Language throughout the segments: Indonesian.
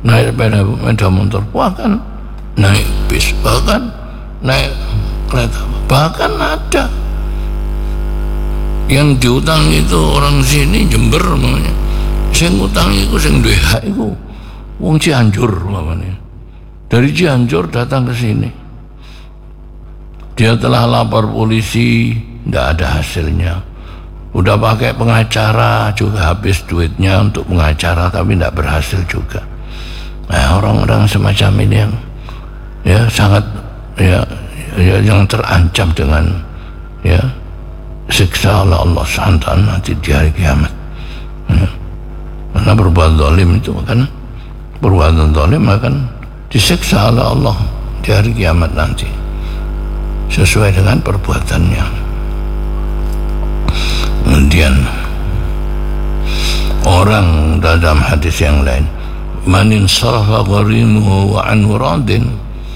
naik sepeda motor, bahkan naik bis, bahkan naik kereta, bahkan ada yang diutang itu orang sini Jember namanya, sing utang itu sing duwe hak itu wong Cianjur namanya, dari Cianjur datang ke sini, dia telah lapor polisi, tidak ada hasilnya, udah pakai pengacara juga habis duitnya untuk pengacara tapi tidak berhasil juga. Nah, orang-orang semacam ini yang ya sangat yang terancam dengan ya siksa oleh Allah SWT nanti di hari kiamat. Ya. Karena berbuat zalim itu, karena perbuatan zalim akan disiksa oleh Allah di hari kiamat nanti sesuai dengan perbuatannya. Kemudian orang dalam hadis yang lain, man insarafa gharimuhu wa anhu radin,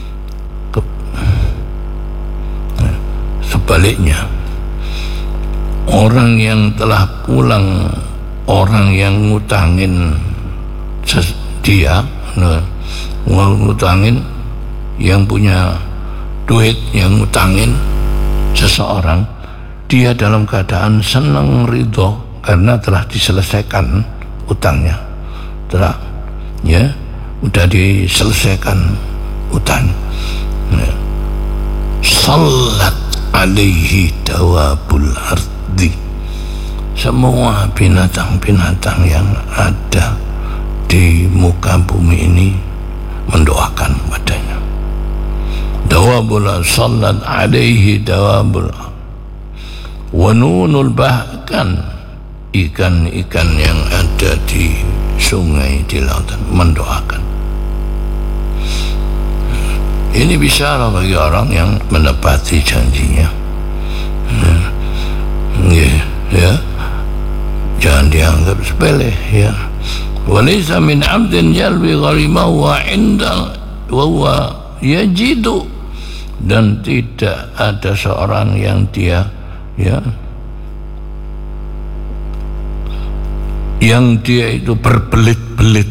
sebaliknya orang yang telah pulang, orang yang ngutangin dia, ngutangin, yang punya duit, yang ngutangin seseorang, dia dalam keadaan senang ridho karena telah diselesaikan utangnya, telah ya udah diselesaikan utang. Ya. Salat alaihi dawabul ardi, semua binatang-binatang yang ada di muka bumi ini mendoakan padanya. Dawabul salat alaihi dawabul wa nunul, bahkan ikan-ikan yang ada di sungai, di lautan mendoakan. Ini bisyarah bagi orang yang menepati janjinya. Ya, jangan dianggap sepele ya. Walaysa min 'abdin yalwi gharimahu wa 'inda wa huwa yajidu, dan tidak ada seorang yang dia ya yang dia itu berbelit-belit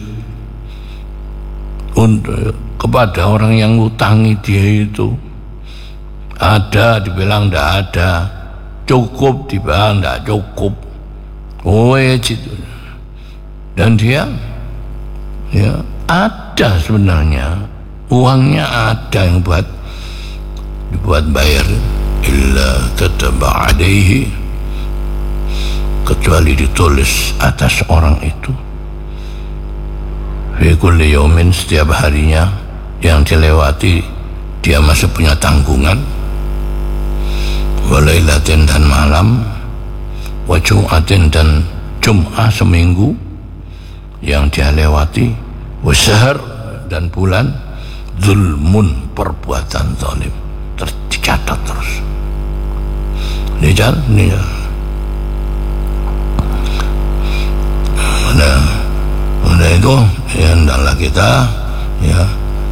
untuk kepada orang yang ngutangi dia itu, ada dibilang tidak ada, cukup dibilang tidak cukup, gitu. Dan dia ya ada sebenarnya uangnya, ada yang dibuat bayar, illa kataba alaihi, kecuali ditulis atas orang itu fi kulli yaumin, setiap harinya yang dilewati dia masih punya tanggungan, walailatin, dan malam, wa jum'atin, dan Jum'ah seminggu yang dia lewati, wa syahr, dan bulan, zulmun, perbuatan zalim, tercatat terus. Ini Nah itu ya, hendaklah kita ya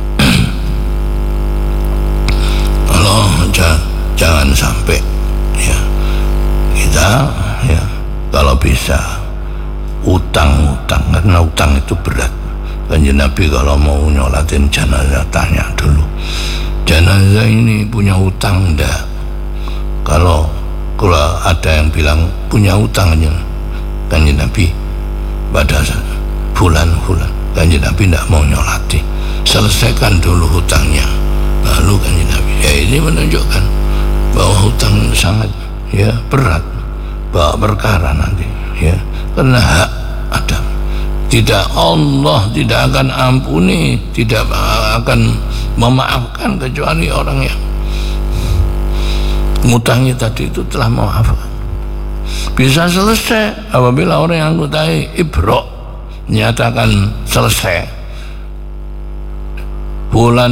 kalau jangan sampai ya kita ya kalau bisa utang, karena utang itu berat. Kanjeng Nabi kalau mau nyolatin jenazah tanya dulu, jenazah ini punya utang enggak? Kalau ada yang bilang punya utang, Kanjeng Nabi pada bulan-bulan, Kanjeng Nabi tidak mau nyolati, selesaikan dulu hutangnya, lalu Kanjeng Nabi. Ya ini menunjukkan bahwa hutang sangat ya berat, bawa perkara nanti ya, karena hak ada. Allah tidak akan ampuni, tidak akan memaafkan kecuali orang yang ngutangi tadi itu telah memaafkan. Bisa selesai apabila orang yang ngutangi ibrok, nyatakan selesai, bulan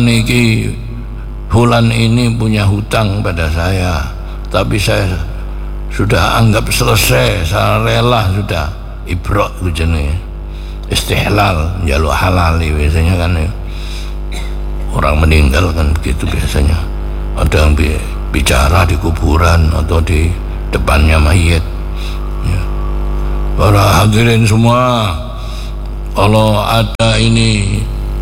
ini punya hutang pada saya, tapi saya sudah anggap selesai, saya rela sudah, ibrok itu jenis istihlal, jaluk halal biasanya kan ya. Orang meninggal kan begitu biasanya, ada yang bicara di kuburan atau di depannya mayit ya. Para hadirin semua, kalau ada ini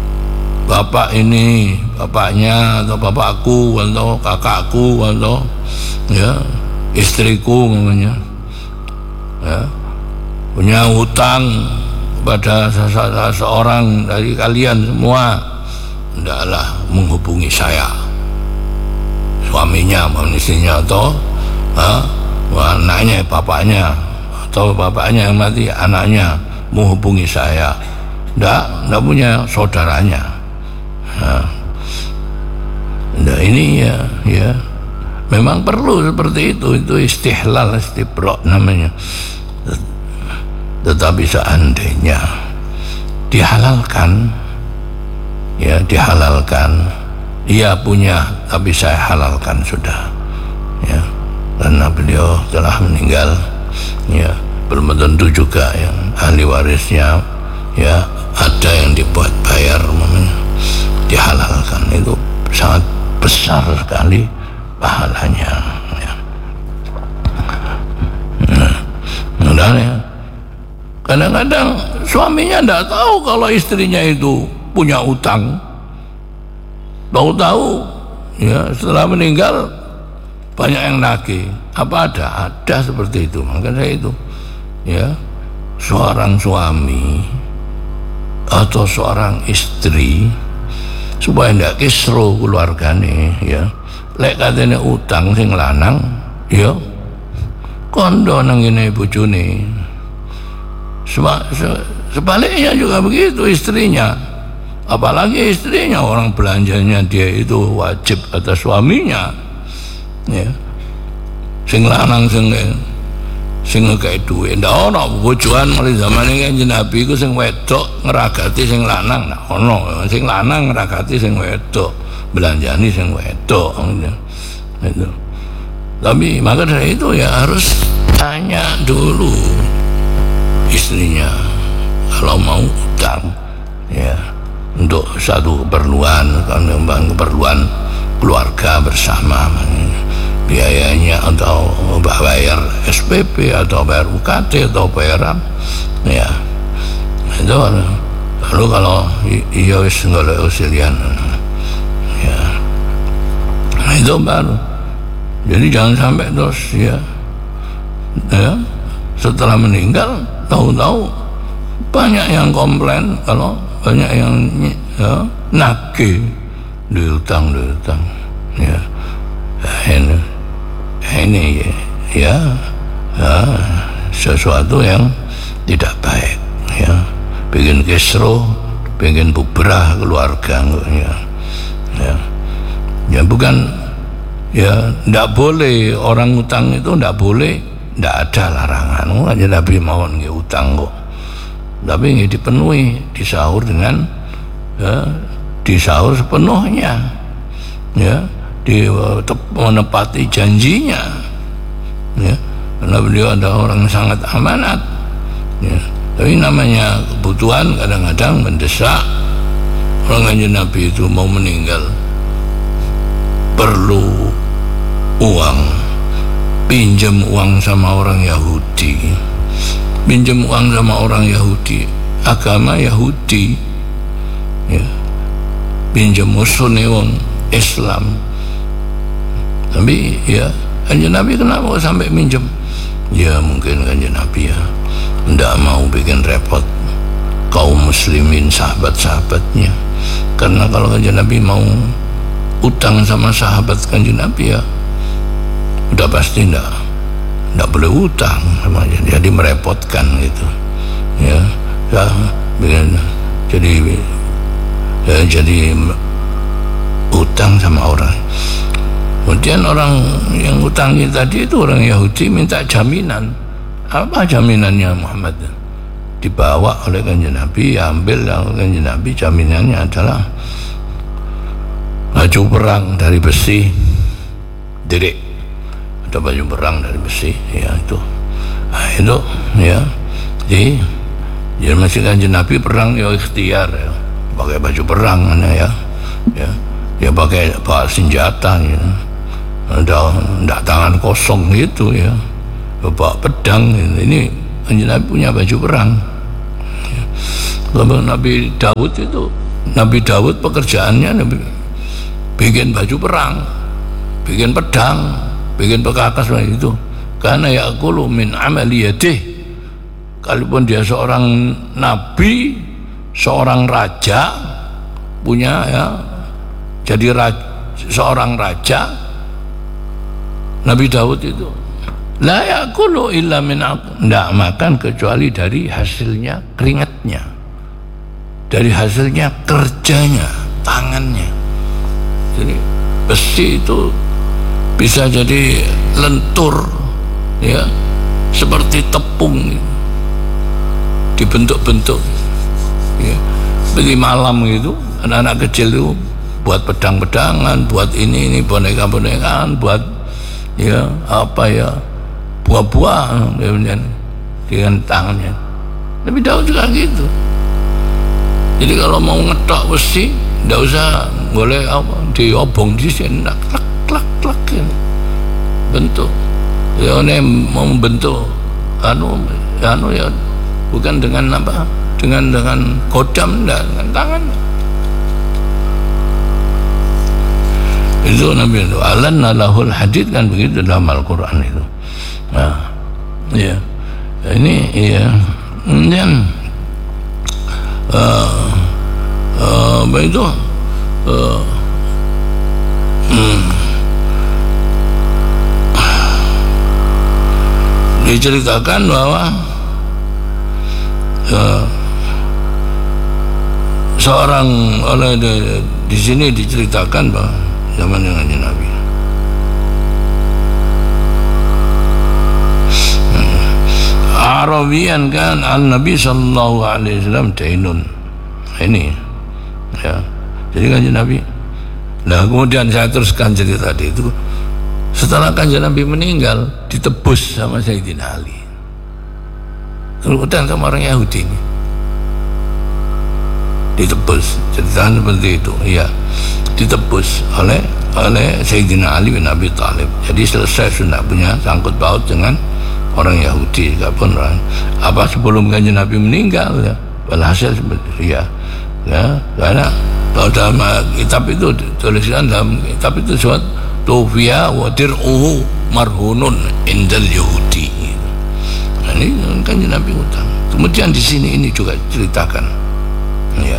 bapak ini bapaknya atau bapakku atau kakakku atau ya istriku namanya ya, punya hutang pada seseorang dari kalian semua, hendaklah menghubungi saya, suaminya, istrinya atau anaknya, bapaknya, atau bapaknya yang mati anaknya menghubungi saya, ndak punya saudaranya. Nah ini ya memang perlu seperti itu istihlal, istibrok namanya. Tetapi seandainya dihalalkan, ya dihalalkan, ia punya tapi saya halalkan sudah, ya karena beliau telah meninggal, ya belum tentu juga yang ahli warisnya ya ada yang dibuat bayar namanya, dihalalkan itu sangat besar sekali pahalanya, ya. Nah, ya. Kadang-kadang suaminya tidak tahu kalau istrinya itu punya utang, tahu-tahu ya setelah meninggal banyak yang nagih. Apa ada seperti itu. Makanya itu ya seorang suami atau seorang istri supaya tidak kisruh keluargane, ya lek katene utang sing lanang ya kondo nang ngene bojone. Sebaliknya juga begitu istrinya, apalagi istrinya orang belanjanya dia itu wajib atas suaminya, ya sing lanang sing ngekei duwe ndak ono bojoan mulai zaman iki Kanjeng Nabi iku sing wedok ngeragati sing lanang, nah ono sing lanang ngeragati sing wedok, belanjani sing wedok itu. Tapi maka dari itu ya harus tanya dulu istrinya kalau mau utang ya untuk satu keperluan, keperluan keluarga bersama, biayanya atau bayar SPP atau bayar UKT atau bayar ya itu. Lalu kalau iya wis golek usilian ya itu baru. Jadi jangan sampai terus ya setelah meninggal tahu-tahu banyak yang komplain kalau banyak yang nagih diutang ya. Ini ya sesuatu yang tidak baik, ya bikin kisruh, bikin bubrah keluarga, ya bukan ya tidak boleh orang utang itu, tidak boleh, tidak ada larangan. Aja Nabi mau nggih utang kok, tapi nggih dipenuhi, disahur dengan disahur sepenuhnya, ya menepati janjinya, ya karena beliau adalah orang yang sangat amanat, ya. Tapi namanya kebutuhan kadang-kadang mendesak. Orang Kanjeng Nabi itu mau meninggal perlu uang, pinjam uang sama orang Yahudi, pinjam uang sama orang Yahudi, agama Yahudi, ya pinjam musuhnya wong Islam. Tapi ya Kanjeng Nabi kenapa sampai minjem? Ya mungkin Kanjeng Nabi ya tidak mau bikin repot kaum muslimin, sahabat-sahabatnya. Karena kalau Kanjeng Nabi mau utang sama sahabat Kanjeng Nabi ya udah pasti tidak boleh utang sama dia, jadi merepotkan gitu, ya bikin jadi utang sama orang. Kemudian orang yang utangi tadi itu orang Yahudi minta jaminan. Apa jaminannya Muhammad? Dibawa oleh Kanjeng Nabi, ambil oleh Kanjeng Nabi, jaminannya adalah baju perang dari besi, direk, ada baju perang dari besi, ya itu, nah, itu ya. Jadi masih Kanjeng Nabi perang ya ikhtiar, ya pakai baju perang ya pakai bawa senjata, ya. Ndak tangan kosong gitu ya, bawa pedang gitu. Ini Kanjeng Nabi punya baju perang, ya. Kalau Nabi Daud itu Nabi Daud pekerjaannya bikin baju perang, bikin pedang, bikin perkakas itu. Karena ya'kulu min amali yadih. Kalaupun dia seorang nabi, seorang raja, punya ya, jadi seorang raja, Nabi Daud itu la ya'kulu illa min tidak makan kecuali dari hasilnya keringatnya, dari hasilnya kerjanya, tangannya. Jadi besi itu bisa jadi lentur ya, seperti tepung gitu, dibentuk-bentuk ya. Seperti malam gitu, anak-anak kecil itu buat pedang-pedangan, buat ini boneka-bonekaan, buat ya apa ya, buah-buah dengan tangannya. Tapi Daud juga gitu. Jadi kalau mau ngetok besi, tidak usah boleh apa diobong di sini, klak gitu. Bentuk. Ya ini mau membentuk anu ya bukan dengan apa? Dengan kodam, enggak, dengan tangan. Itu Nabi itu alanna lahul hadid, kan begitu dalam Al-Quran itu. Nah, ya ini ya kemudian apa itu diceritakan bahwa seorang oleh di sini diceritakan bahwa zaman dengan Nabi Arabian kan Nabi sallallahu alaihi wasallam dainun. Ini ya, jadi kan Nabi. Nah kemudian saya teruskan cerita tadi itu, setelah kanjeng Nabi meninggal ditebus sama Sayyidina Ali. Kemudian sama orang Yahudi ini ditebus, ceritanya seperti itu ya, ditebus oleh Sayyidina Ali bin Abi Thalib. Jadi selesai sudah punya sangkut paut dengan orang Yahudi, kapan orang apa sebelum kanjeng Nabi meninggal ya, walhasil seperti itu ya, karena kalau dalam kitab itu tulisan dalam kitab itu surat tufiya wa dir'uhu marhunun indal Yahudi. Nah, ini kanjeng Nabi utang. Kemudian di sini ini juga ceritakan ya,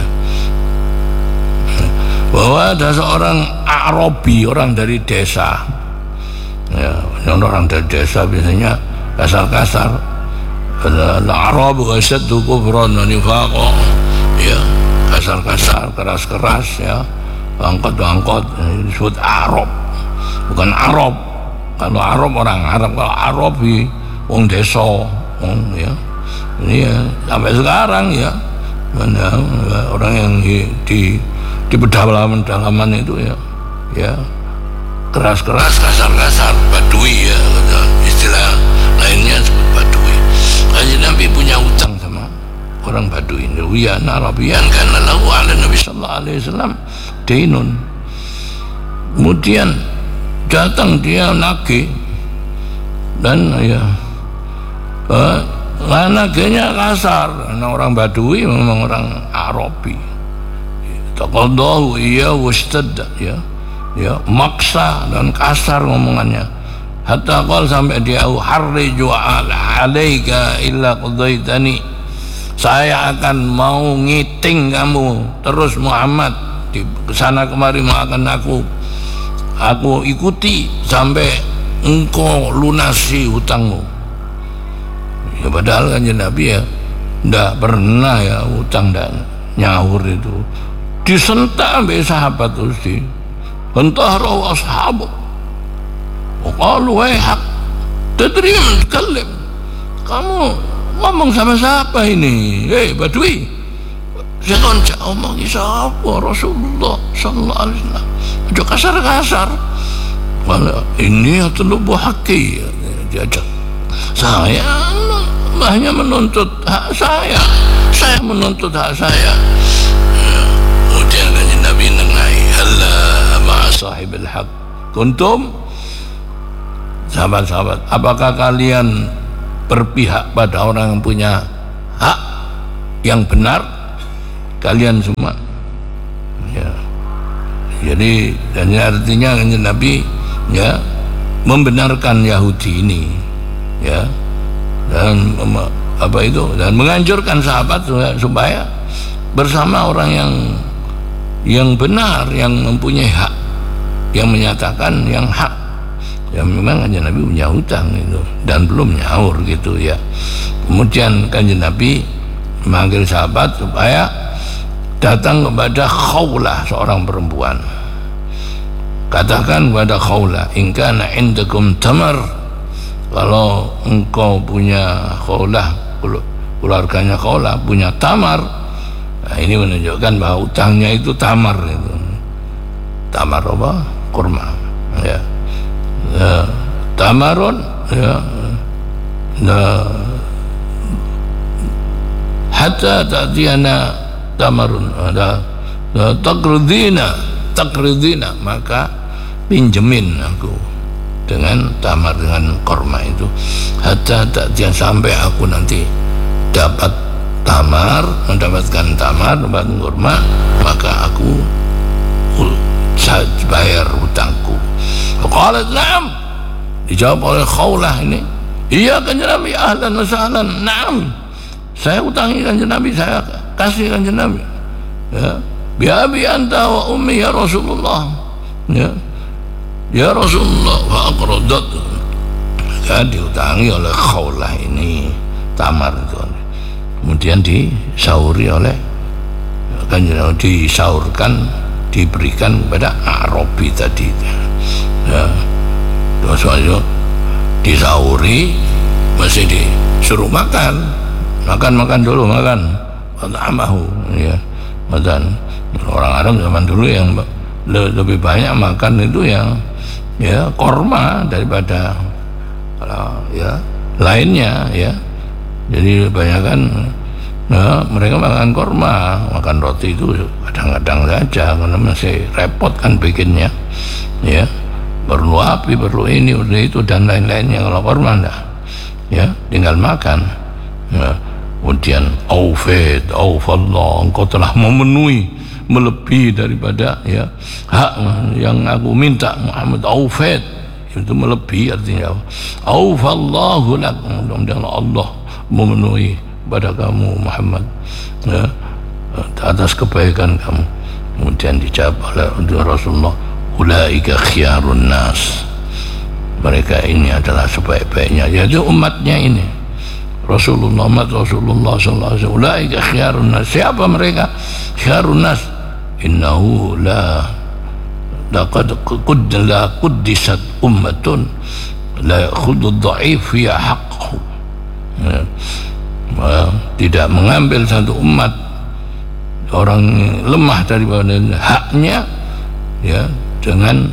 bahwa ada seorang Arabi, orang dari desa ya, orang dari desa biasanya kasar-kasar, al-Arab asyaddu kufran wa nifaqan ya, kasar-kasar, keras-keras ya, bangkot disebut Arab, bukan Arab. Kalau Arab orang Arab, kalau Arabi wong desa ya. Ini ya, sampai sekarang ya, orang yang di pedalaman itu ya keras-keras, kasar-kasar, badui ya, istilah lainnya sebut badui. Kanjeng Nabi punya utang sama orang badui. Ya Arabian karena lahu ala Nabi sallallahu alaihi wasallam dainun. Kemudian datang dia nagih, dan ya nagihnya kasar, karena orang badui memang orang Arabi. Taqadahu iya wastadda ya maksa dan kasar ngomongannya, hatta qal sampai dia harriju alaika illa qadaitani, saya akan mau ngiting kamu terus Muhammad di kesana kemari, akan aku ikuti sampai engkau lunasi hutangmu ya. Padahal kan Nabi ya ndak pernah ya hutang dan nyahur itu disentak sampai sahabat terus di entah rawa ashabu qalu wahak tadri man tkallam, kamu ngomong sama siapa ini? Badui, saya kan ngomong siapa? Rasulullah sallallahu alaihi wasallam. Aja kasar-kasar. Malah ini atlubu haqi, diajak. Saya hanya menuntut hak saya menuntut hak saya. Kemudian kanjeng Nabi nengai, halla ma'a sahibil haq kuntum, sahabat-sahabat, apakah kalian berpihak pada orang yang punya hak yang benar? Kalian semua Jadi dan artinya kanjeng Nabi ya membenarkan Yahudi ini ya, dan apa itu, dan menganjurkan sahabat supaya bersama orang yang benar, yang mempunyai hak, yang menyatakan yang hak. Ya memang kanjeng Nabi punya hutang itu dan belum nyaur gitu ya. Kemudian kanjeng Nabi memanggil sahabat supaya datang kepada Khawlah, seorang perempuan. Katakan kepada Khawlah, in kana indakum tamar, kalau engkau punya Khawlah, keluarganya Khawlah punya tamar. Nah, ini menunjukkan bahwa utangnya itu tamar itu. Tamar apa? Kurma ya. Tamarun ya. Hatta ta'tiyana tamarun, ada takridina, maka pinjemin aku dengan tamar, dengan kurma itu. Hatta ta'tiyana, sampai aku nanti dapat tamar, mendapatkan tamar, dapat kurma, maka aku bayar hutangku. Qalat na'am, dijawab oleh Khawlah ini, iya kanjeng Nabi, ahlan wa sahlan, na'am, saya utangi kanjeng Nabi, saya kasih kanjeng Nabi ya, bi abi anta wa ummi ya Rasulullah ya Rasulullah, wa aqradat, ya diutangi oleh Khawlah ini tamar itu, kemudian disauri oleh kanjeng Nabi, disaurkan, diberikan kepada Arabi tadi ya. Terus disauri, masih disuruh makan dulu, makan amahu ya, makan. Orang Arab zaman dulu yang lebih banyak makan itu yang ya korma daripada ya lainnya ya. Jadi kebanyakan nah, mereka makan korma, makan roti itu kadang-kadang saja karena masih repot kan bikinnya ya, perlu api, perlu ini, perlu itu dan lain-lainnya. Kalau korma enggak ya, tinggal makan ya. Kemudian aufallah, engkau telah memenuhi, melebihi daripada ya hak yang aku minta Muhammad. Aufat itu melebihi, artinya aufallahu lak, mudah-mudahan Allah memenuhi pada kamu Muhammad ya, atas kebaikan kamu. Kemudian dijawab oleh Rasulullah, ulaika khiyarun nas, mereka ini adalah sebaik-baiknya, yaitu umatnya ini Rasulullah, umat Rasulullah sallallahu alaihi wasallam. Ulaika khiyarun nas, siapa mereka? Khiyarun nas, innahu laqad quddisat ummatun la yakhuddu dha'if fiha haqqahu ya. Tidak mengambil satu umat orang lemah daripada haknya ya, dengan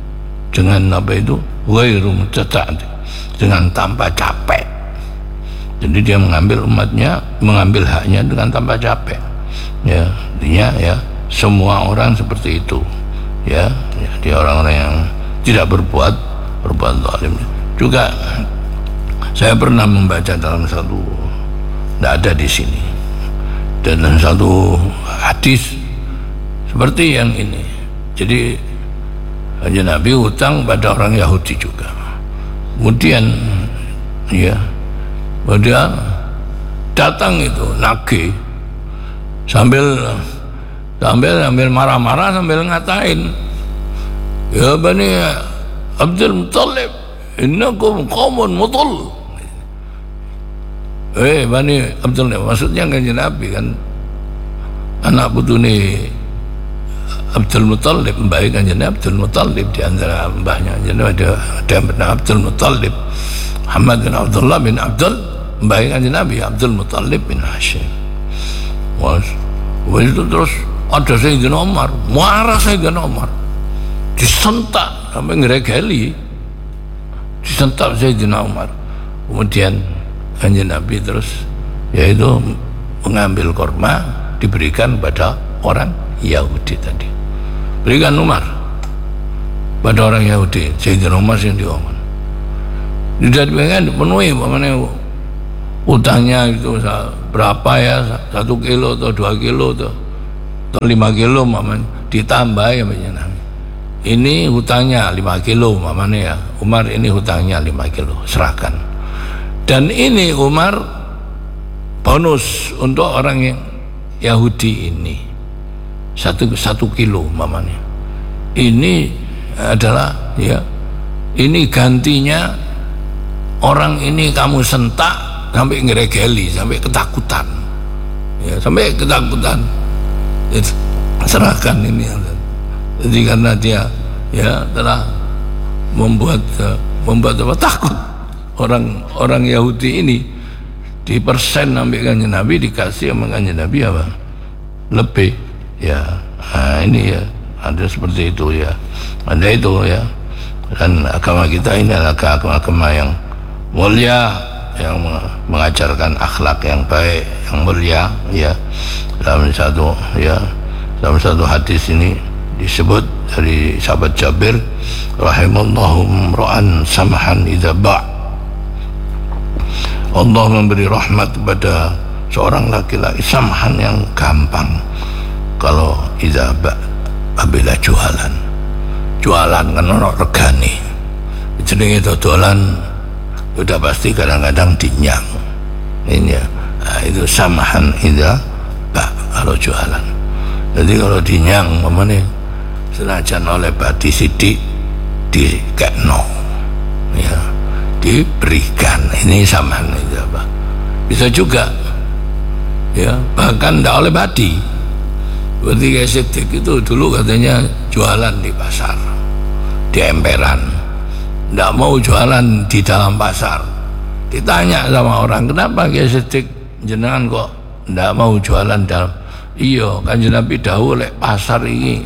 apa itu, ghairu mutata'at, dengan tanpa capek. Jadi dia mengambil umatnya, mengambil haknya dengan tanpa capek ya. Artinya ya semua orang seperti itu ya, jadi orang-orang yang tidak berbuat zalim. Juga saya pernah membaca dalam satu, tidak ada di sini, dalam satu hadis seperti yang ini. Jadi kanjeng Nabi hutang pada orang Yahudi juga. Kemudian ya dia datang itu nagih sambil marah-marah, sambil ngatain, ya Bani Abdul Muttalib, innakum qaumun mudall. Bani Abdul, maksudnya kanjeng Nabi kan anak putune Abdul Muttalib, mbah kanjeng Abdul Muttalib, di antara mbahnya jadi ada yang bernama Abdul Muttalib, Muhammad bin Abdullah bin Abdul, mbah kanjeng Nabi Abdul Muttalib bin Hashim. Itu terus ada Sayyidina Umar, marah Sayyidina Umar, disentak sampai ngeregeli, disentak Sayyidina Umar. Kemudian kanjeng Nabi terus yaitu mengambil korma, diberikan pada orang Yahudi tadi, berikan Umar pada orang Yahudi. Sayyidina Umar yang diomong tidak dipenuhi, bagaimana utangnya itu berapa ya, 1 kilo atau 2 kilo atau 5 kilo, ditambah ya banyak. ini hutangnya 5 kilo mamanya ya, Umar ini hutangnya 5 kilo, serahkan. Dan ini Umar bonus untuk orang yang Yahudi ini 1 kilo mamanya. Ini adalah ya, ini gantinya orang ini kamu sentak sampai ngeregeli, sampai ketakutan ya, sampai ketakutan. Serahkan ini. Jadi karena dia ya telah membuat apa, takut orang Yahudi ini, di persen sampai kanjeng Nabi, dikasih sama kanjeng Nabi apa lebih ya. Nah, ini ya ada seperti itu ya, ada itu ya. Dan agama kita ini adalah agama yang mulia, yang mengajarkan akhlak yang baik, yang mulia ya. Dalam satu hadis ini disebut dari sahabat Jabir, rahimallahu ra'an samahan idza ba'. Allah memberi rahmat kepada seorang laki-laki samahan yang gampang kalau idza ba', apabila jualan kan ono regane, jenenge dodolan udah pasti kadang-kadang dinyang ini ya. Nah, itu samahan idza ba' kalau jualan. Jadi kalau dinyang mamane senajan oleh badi sidik dikekno ya, diberikan, ini samahan itu apa. Bisa juga ya, bahkan tidak oleh badi. Berarti kayak sidik itu dulu katanya jualan di pasar, di emperan, tidak mau jualan di dalam pasar. Ditanya sama orang, kenapa kayak sidik jenengan kok tidak mau jualan dalam? Iya, kanjeng Nabi dawuh lek pasar ini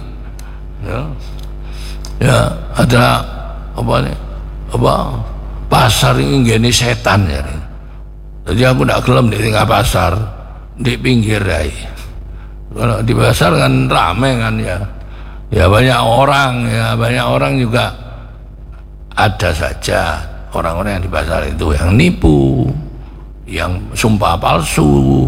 ya ada apa pasar ini gini setan ya. Jadi aku tidak gelem di tengah pasar, di pinggir rai. Kalau di pasar kan ramai kan ya banyak orang juga. Ada saja orang-orang yang di pasar itu yang nipu, yang sumpah palsu,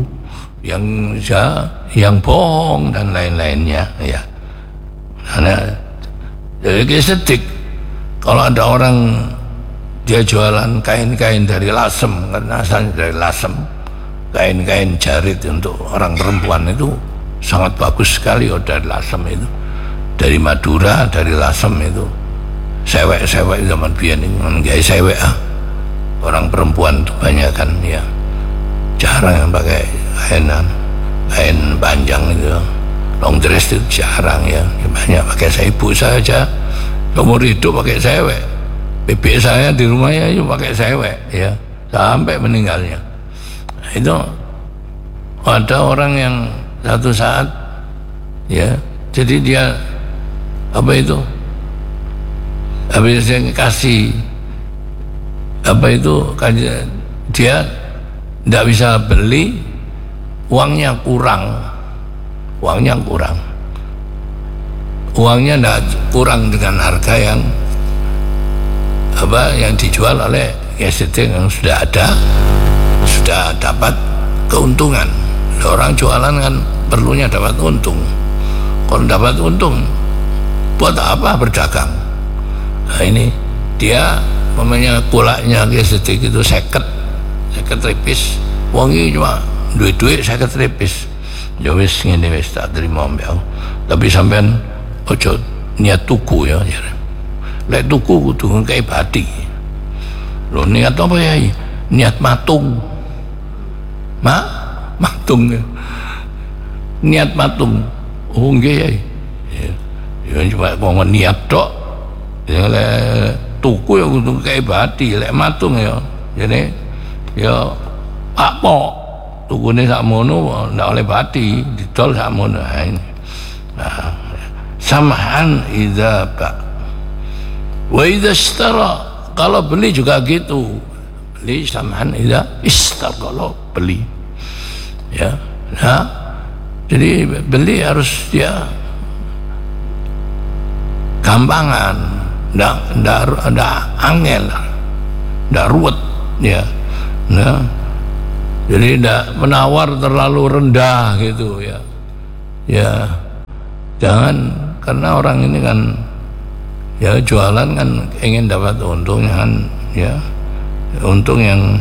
yang bohong dan lain-lainnya ya. Karena jadi sedikit kalau ada orang dia jualan kain-kain dari Lasem, karena asalnya dari Lasem, kain-kain jarit untuk orang perempuan itu sangat bagus sekali. Dari Lasem itu, dari Madura, dari Lasem itu, sewek-sewek zaman biyen ini nggak sewek orang perempuan itu banyak kan ya, jarang yang pakai kain panjang itu, long dress itu jarang ya, banyak pakai ibu saja umur hidup pakai sewek, bebek saya di rumahnya itu pakai sewek ya sampai meninggalnya. Itu ada orang yang satu saat ya, jadi dia apa itu, habis saya kasih apa itu, dia tidak bisa beli, uangnya tidak kurang dengan harga yang dijual oleh SDT yang sudah ada, sudah dapat keuntungan. Orang jualan kan perlunya dapat untung. Kalau dapat untung, buat apa berdagang? Nah ini dia namanya kulaknya SDT itu 50 ripis, wangi cuma duit 50 ripis. Ya wis ngene wis tak terima mbak. Tapi sampean ojo niat tuku ya. Lek tuku kudu ngekei badi. Lho niat apa ya? Niat matung. Matung ya. Niat matung. Oh nggih ya. Ya cuma wong niat tok. Ya lek tuku ya kudu ngekei badi, lek matung ya. Jadi ya apa? Tukune sakmono ndak oleh bati, didol sakmono. Nah, samahan idza ba. Wa idza ishtara, kalau beli juga gitu. Beli samahan idza ishtara, kalau beli. Ya. Nah, jadi beli harus dia gampangan, ndak angel, ndak ruwet ya. Nah, jadi tidak menawar terlalu rendah gitu ya. Ya jangan, karena orang ini kan ya jualan kan ingin dapat untung kan, ya untung yang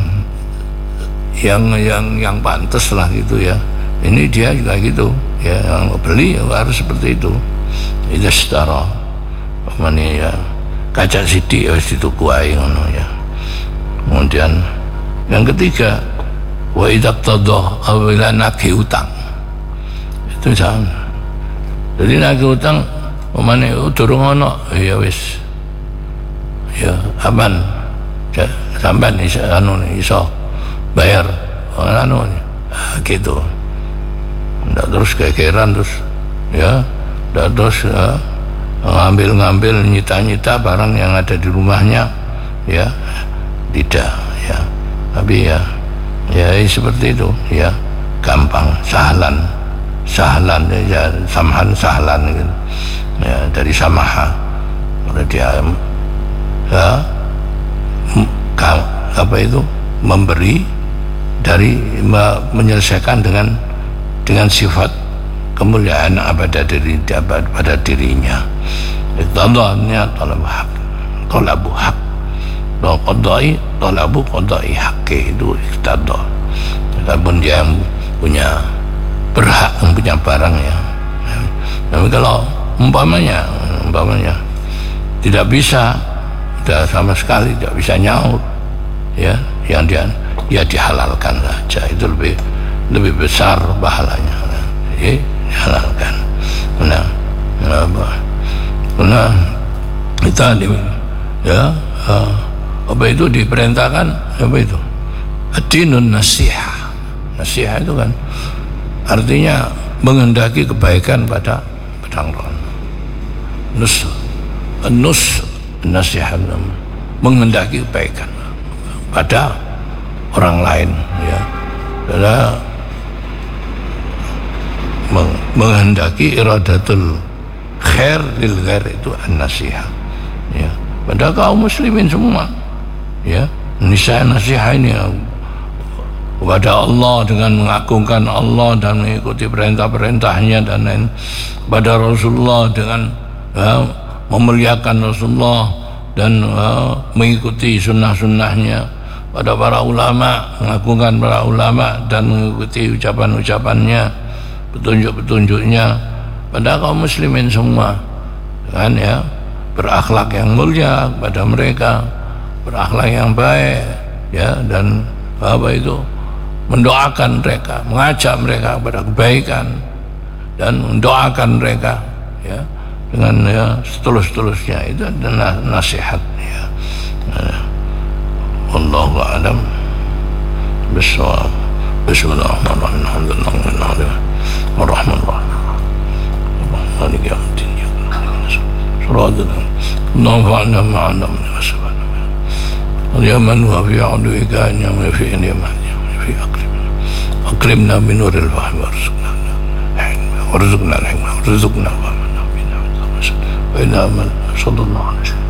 pantas lah gitu ya. Ini dia juga gitu ya, yang beli ya harus seperti itu. Itu setara mana ya, kaca sidik harus dituku ae ngono ya. Kemudian yang ketiga, wa idza qadha awila nagih utang. Itu sama. Jadi nagih utang pemane durung ono ya wis ya aman, sampean iso bayar gitu. Nggak terus kekeran terus ya, nggak terus ngambil nyita barang yang ada di rumahnya ya, tidak ya. Tapi ya seperti itu ya, gampang, sahlan ya, sahlan gitu ya, dari samaha. Kalau dia ya apa itu memberi dari menyelesaikan dengan sifat kemuliaan pada dirinya. Iqtadanya talabu hak, qadai talabu qadai haqqi, itu iqtada. Walaupun dia punya berhak, punya barang ya. Tapi kalau umpamanya tidak bisa, tidak sama sekali tidak bisa nyaur ya, yang dia dihalalkan saja, itu lebih besar pahalanya. Dihalalkan. Nah kita ya apa itu diperintahkan apa itu? Ad-dinun nasihah. Nasihah itu kan artinya menghendaki kebaikan pada orang. Nus nasihat, menghendaki kebaikan pada orang lain ya. Adalah menghendaki iradatul khair lil ghair, itu an-nasihah ya, pada kaum muslimin semua ya. Nasihat ini kepada Allah dengan mengagungkan Allah dan mengikuti perintah-perintahnya, dan lain pada Rasulullah dengan memuliakan Rasulullah dan mengikuti sunnah-sunnahnya, pada para ulama mengagungkan para ulama dan mengikuti ucapan-ucapannya, petunjuk-petunjuknya, pada kaum muslimin semua kan ya, berakhlak yang mulia pada mereka, berakhlak yang baik ya, dan apa itu mendoakan mereka, mengajak mereka kepada kebaikan dan mendoakan mereka ya dengan ya seterusnya. Itu adalah nasihat ya. Wallahu a'lam bishawab. Bismillahirrahmanirrahim. Alhamdulillah warahmatullahi wabarakatuh. Nafa'na ma'allamna wa ya man huwa fi 'udwika wa fi ni'matika fi akrimna min nuril fahmi warzuqna al-hikmah warzuqna wa man nabiyina wa ila man sallallahu alaihi